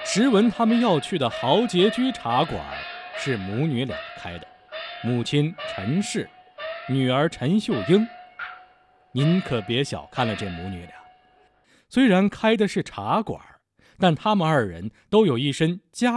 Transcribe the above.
实闻他们要去的豪杰居茶馆是母女俩开的，母亲陈氏，女儿陈秀英。您可别小看了这母女俩，虽然开的是茶馆，但他们二人都有一身家